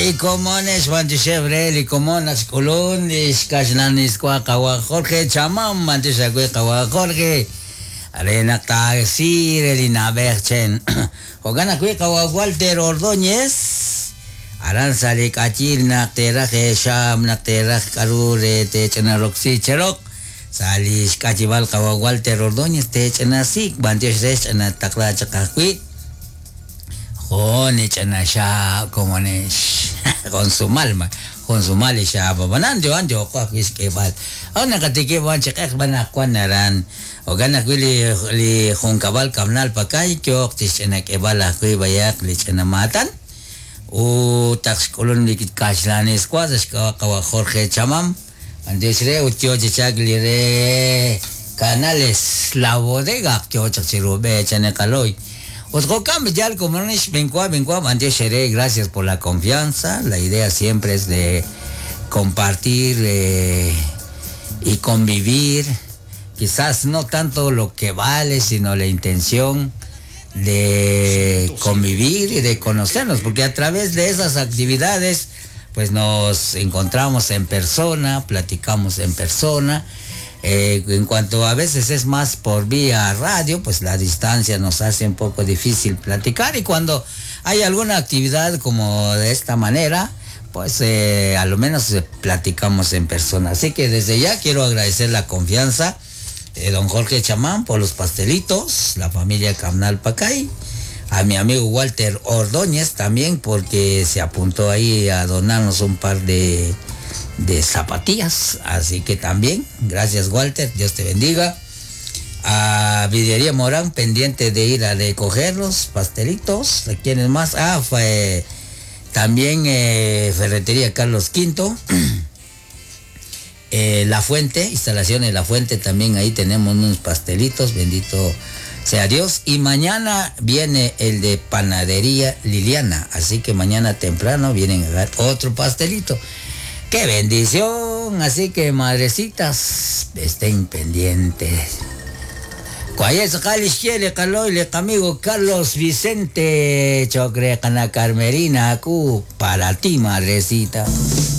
Ay, comones, Wantishebre, y comonas, colones, Cashlanis, Cuacawa, Jorge, Chamán, Mantisagüecawa, Jorge, Arena Taxir, Elina Berchen, Hogana Cuecawa, Walter Ordóñez, Aranzale Cachil, Nacteraje, Sham, Nacteraje, Carure, Techenaroxi, Cherok, Salis, Cachival, Kawa, Walter Ordóñez, Techenasik, Bantisres, en Ataclacha Caqui. Chana comones con su mal ya babanando anjo kwis ke bal ona katike ban chekak bana kwanaran o gana li honkabal kamnal pakai kyok tisena ke bala kwi bayak li chana matan o tax kolon likit kashlanes kwazas kawa Jorge Chamam andesre utyo chagli re canales la bodega kyo chachirobe chana kaloy. Otro cambio ya el comunes, Bencua, Mantieshere, gracias por la confianza. La idea siempre es de compartir y convivir. Quizás no tanto lo que vale, sino la intención de convivir y de conocernos, porque a través de esas actividades, pues nos encontramos en persona, platicamos en persona. En cuanto a veces es más por vía radio, pues la distancia nos hace un poco difícil platicar, y cuando hay alguna actividad como de esta manera, pues a lo menos platicamos en persona. Así que desde ya quiero agradecer la confianza de don Jorge Chamán por los pastelitos, la familia Camnal Pacay, a mi amigo Walter Ordóñez también, porque se apuntó ahí a donarnos un par de zapatillas, así que también, gracias Walter, Dios te bendiga. A Videría Morán, pendiente de ir a recoger los pastelitos. ¿A quiénes más? Fue también Ferretería Carlos V, La Fuente, instalaciones La Fuente, también ahí tenemos unos pastelitos, bendito sea Dios. Y mañana viene el de Panadería Liliana, así que mañana temprano vienen a dar otro pastelito. ¡Qué bendición! Así que, madrecitas, estén pendientes. Cuayes Jalisquiele, Caloyle, amigo Carlos Vicente, Chocre, Cana Carmerina, para ti, madrecita.